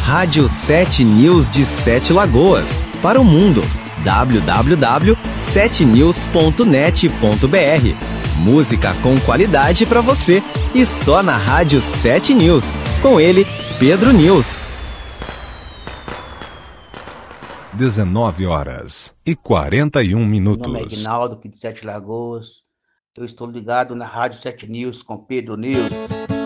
Rádio 7 News de Sete Lagoas, para o mundo. www.7news.net.br. Música com qualidade para você e só na Rádio 7 News. Com ele, Pedro News. 19h41. Meu nome é Aguinaldo, aqui de Sete Lagoas. Eu estou ligado na Rádio 7 News com Pedro News.